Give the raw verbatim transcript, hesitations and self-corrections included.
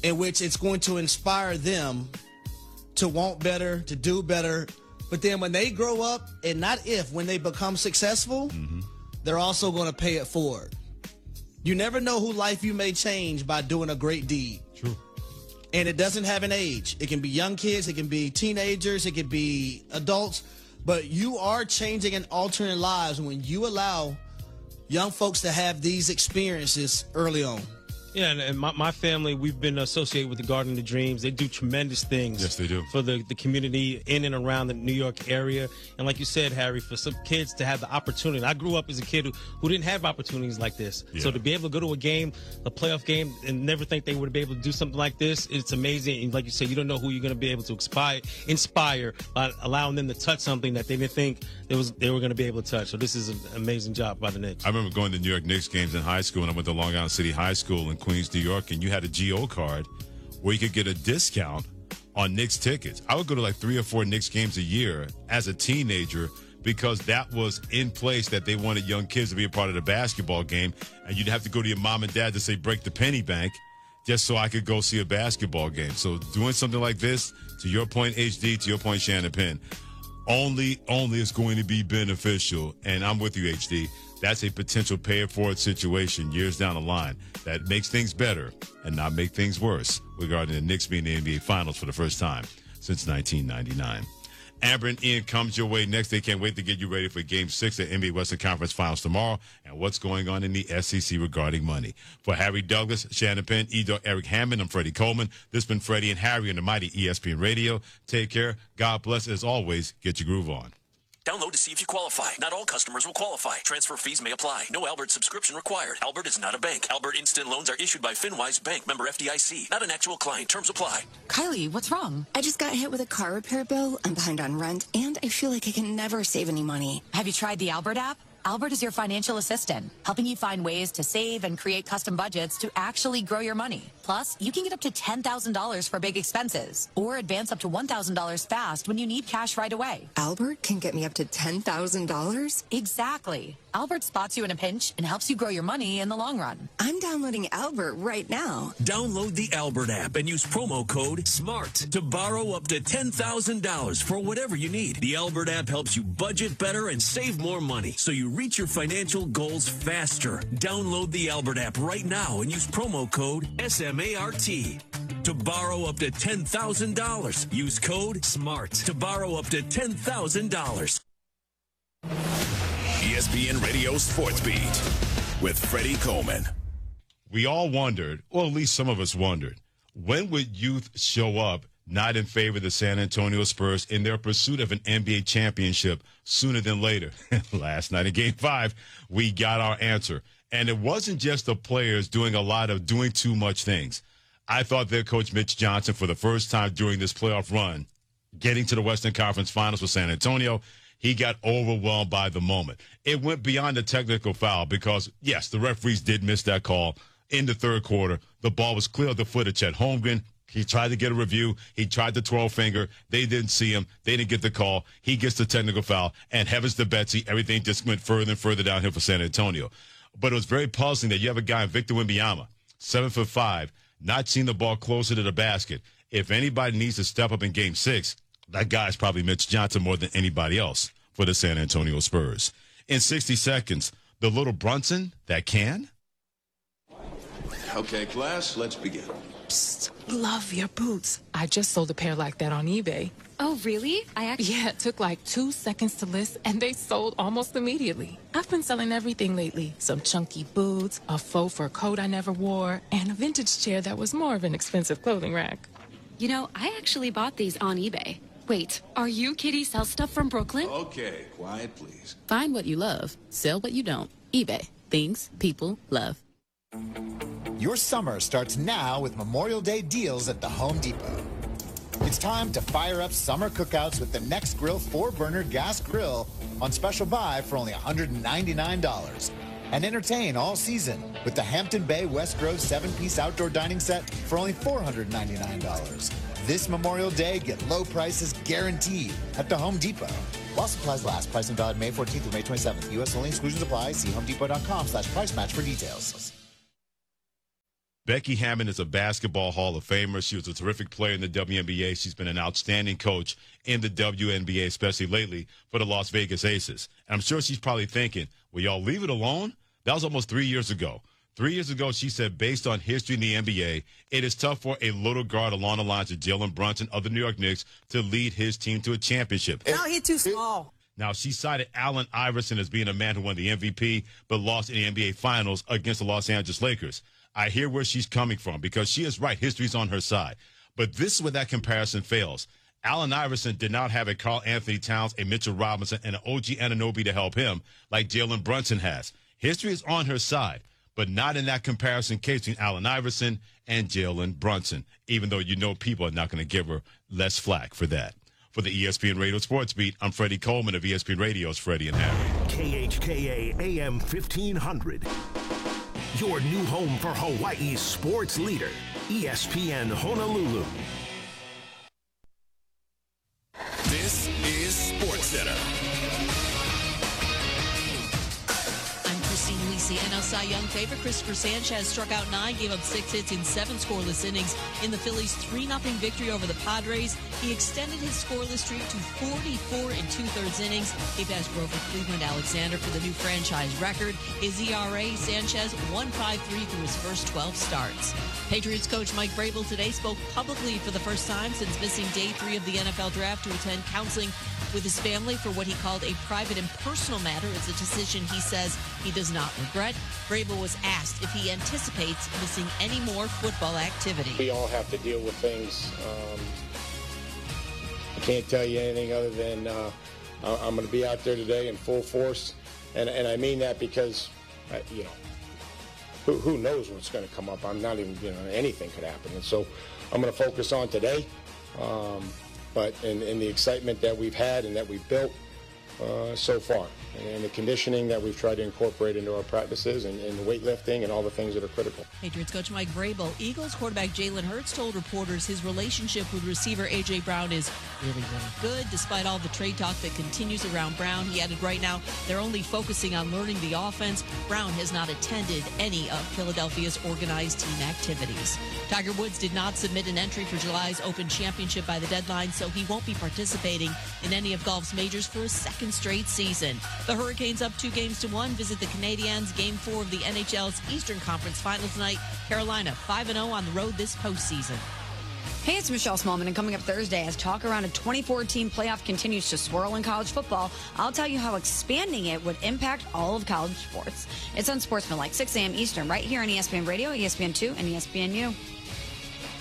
in which it's going to inspire them to want better, to do better. But then when they grow up, and not if, when they become successful, mm-hmm. they're also going to pay it forward. You never know who life you may change by doing a great deed. True. And it doesn't have an age. It can be young kids, it can be teenagers, it can be adults. But you are changing and altering lives when you allow young folks to have these experiences early on. Yeah, and, and my, my family, we've been associated with the Garden of Dreams. They do tremendous things. Yes, they do. For the, the community in and around the New York area. And like you said, Harry, for some kids to have the opportunity. I grew up as a kid who, who didn't have opportunities like this. Yeah. So to be able to go to a game, a playoff game, and never think they would be able to do something like this, it's amazing. And like you said, you don't know who you're going to be able to inspire, inspire by allowing them to touch something that they didn't think they, was, they were going to be able to touch. So this is an amazing job by the Knicks. I remember going to New York Knicks games in high school, and I went to Long Island City High School in Queens, New York, and you had a G O card where you could get a discount on Knicks tickets. I would go to like three or four Knicks games a year as a teenager because that was in place, that they wanted young kids to be a part of the basketball game, and you'd have to go to your mom and dad to say, break the penny bank, just so I could go see a basketball game. So doing something like this, to your point, H D, to your point, Shannon Penn, only, only is going to be beneficial. And I'm with you, H D. That's a potential pay-it-forward situation years down the line that makes things better and not make things worse regarding the Knicks being in the N B A Finals for the first time since nineteen ninety-nine. Amber and Ian comes your way next. They can't wait to get you ready for Game six of the N B A Western Conference Finals tomorrow and what's going on in the S E C regarding money. For Harry Douglas, Shannon Penn, E-Dog, Eric Hammond, I'm Freddie Coleman. This has been Freddie and Harry on the mighty E S P N Radio. Take care. God bless. As always, get your groove on. Download to see if you qualify. Not all customers will qualify. Transfer fees may apply. No Albert subscription required. Albert is not a bank. Albert Instant Loans are issued by FinWise Bank, member F D I C. Not an actual client. Terms apply. Kylie, what's wrong? I just got hit with a car repair bill. I'm behind on rent, and I feel like I can never save any money. Have you tried the Albert app? Albert is your financial assistant, helping you find ways to save and create custom budgets to actually grow your money. Plus, you can get up to ten thousand dollars for big expenses or advance up to one thousand dollars fast when you need cash right away. Albert can get me up to ten thousand dollars? Exactly. Albert spots you in a pinch and helps you grow your money in the long run. I'm downloading Albert right now. Download the Albert app and use promo code SMART to borrow up to ten thousand dollars for whatever you need. The Albert app helps you budget better and save more money so you reach your financial goals faster. Download the Albert app right now and use promo code SMART to borrow up to ten thousand dollars. Use code SMART to borrow up to ten thousand dollars. E S P N Radio Sports Beat with Freddie Coleman. We all wondered, or at least some of us wondered, when would youth show up not in favor of the San Antonio Spurs in their pursuit of an N B A championship sooner than later? Last night in Game five, we got our answer. And it wasn't just the players doing a lot of doing too much things. I thought their coach, Mitch Johnson, for the first time during this playoff run, getting to the Western Conference Finals with San Antonio, he got overwhelmed by the moment. It went beyond the technical foul because, yes, the referees did miss that call in the third quarter. The ball was clear of the foot of Chet Holmgren. He tried to get a review. He tried to twirl finger. They didn't see him. They didn't get the call. He gets the technical foul. And heavens to Betsy, everything just went further and further downhill for San Antonio. But it was very puzzling that you have a guy, Victor Wembanyama, seven foot five, not seeing the ball closer to the basket. If anybody needs to step up in Game six, that guy's probably Mitch Johnson more than anybody else for the San Antonio Spurs. In sixty seconds, the little Brunson that can. Okay, class, let's begin. Psst, love your boots. I just sold a pair like that on eBay. Oh, really? I actually... Yeah, it took like two seconds to list, and they sold almost immediately. I've been selling everything lately. Some chunky boots, a faux fur coat I never wore, and a vintage chair that was more of an expensive clothing rack. You know, I actually bought these on eBay. Wait, are you Kitty Sell Stuff from Brooklyn? Okay, quiet, please. Find what you love. Sell what you don't. eBay. Things people love. Your summer starts now with Memorial Day deals at the Home Depot. It's time to fire up summer cookouts with the Nextgrill four-burner gas grill on special buy for only one hundred ninety-nine dollars. And entertain all season with the Hampton Bay West Grove seven-piece outdoor dining set for only four hundred ninety-nine dollars. This Memorial Day, get low prices guaranteed at the Home Depot. While supplies last, pricing valid May fourteenth through May twenty-seventh. U S only, exclusions apply. See homedepot.com slash price match for details. Becky Hammon is a basketball Hall of Famer. She was a terrific player in the W N B A. She's been an outstanding coach in the W N B A, especially lately for the Las Vegas Aces. And I'm sure she's probably thinking, will y'all leave it alone? That was almost three years ago. Three years ago, she said, based on history in the N B A, it is tough for a little guard along the lines of Jalen Brunson of the New York Knicks to lead his team to a championship. No, he's too small. Now, she cited Allen Iverson as being a man who won the M V P but lost in the N B A Finals against the Los Angeles Lakers. I hear where she's coming from because she is right. History's on her side. But this is where that comparison fails. Allen Iverson did not have a Karl Anthony Towns, a Mitchell Robinson, and an O G Anunoby to help him like Jalen Brunson has. History is on her side, but not in that comparison case between Allen Iverson and Jalen Brunson, even though you know people are not going to give her less flack for that. For the E S P N Radio Sports Beat, I'm Freddie Coleman of E S P N Radio's Freddie and Harry. K H K A A M fifteen hundred. Your new home for Hawaii's sports leader, E S P N Honolulu. This is SportsCenter. Christine Lisi, N L Cy Young favorite Christopher Sanchez struck out nine, gave up six hits in seven scoreless innings in the Phillies' three nothing victory over the Padres. He extended his scoreless streak to forty-four and two-thirds innings. He passed Grover Cleveland Alexander for the new franchise record. His E R A, Sanchez, one point five three through his first twelve starts. Patriots coach Mike Vrabel today spoke publicly for the first time since missing day three of the N F L draft to attend counseling with his family for what he called a private and personal matter. It's a decision he says he does not regret. Vrabel was asked if he anticipates missing any more football activity. We all have to deal with things. Um, I can't tell you anything other than uh, I'm going to be out there today in full force, and, and I mean that because, uh, you know, who, who knows what's going to come up. I'm not even, you know, anything could happen. And so I'm going to focus on today. Um, but in, in the excitement that we've had and that we've built uh, so far, and the conditioning that we've tried to incorporate into our practices, and, and the weightlifting and all the things that are critical. Patriots coach Mike Vrabel. Eagles quarterback Jalen Hurts told reporters his relationship with receiver A J. Brown is really, really good. Despite all the trade talk that continues around Brown, he added right now they're only focusing on learning the offense. Brown has not attended any of Philadelphia's organized team activities. Tiger Woods did not submit an entry for July's Open Championship by the deadline, so he won't be participating in any of golf's majors for a second straight season. The Hurricanes up two games to one visit the Canadiens. Game four of the N H L's Eastern Conference Final tonight. Carolina five and oh on the road this postseason. Hey, it's Michelle Smallman, and coming up Thursday, as talk around a twenty-four team playoff continues to swirl in college football, I'll tell you how expanding it would impact all of college sports. It's Unsportsmanlike, six a.m. Eastern, right here on E S P N Radio, E S P N two, and E S P N U.